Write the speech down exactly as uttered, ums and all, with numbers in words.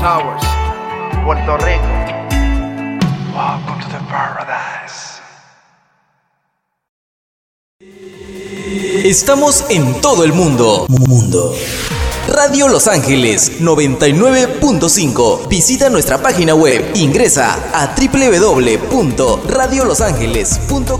Towers, Puerto Rico. Welcome to the paradise. Estamos en todo el mundo. Mundo. Radio Los Ángeles noventa y nueve punto cinco. Visita nuestra página web. Ingresa a doble u doble u doble u punto radio los ángeles punto com.